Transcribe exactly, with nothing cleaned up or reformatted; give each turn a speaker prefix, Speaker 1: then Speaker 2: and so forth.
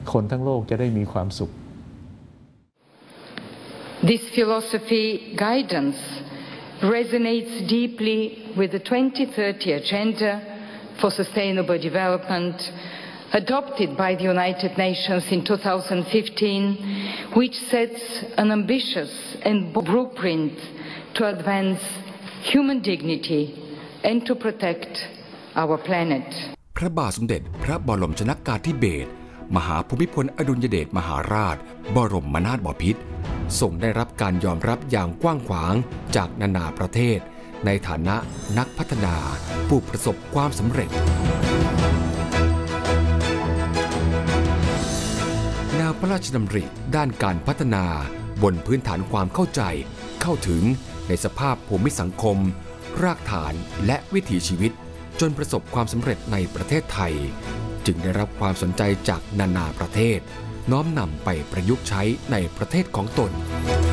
Speaker 1: คนทั้งโลกจะได้มีความสุข
Speaker 2: This philosophy guidance resonates deeply with the twenty thirty Agenda for Sustainable Development adopted by the United Nations in two thousand fifteen, which sets an ambitious and blueprint to advance human dignity and to protect our planet.
Speaker 3: พระบาทสมเด็จพระบรมชนกาธิเบศรมหาภูมิพลอดุลยเดชมหาราชบรมนาถบพิตรทรงได้รับการยอมรับอย่างกว้างขวางจากนานาประเทศในฐานะนักพัฒนาผู้ประสบความสำเร็จแนวพระราชดำริด้านการพัฒนาบนพื้นฐานความเข้าใจเข้าถึงในสภาพภูมิสังคมรากฐานและวิถีชีวิตจนประสบความสำเร็จในประเทศไทยจึงได้รับความสนใจจากนานาประเทศน้อมนำไปประยุกต์ใช้ในประเทศของตน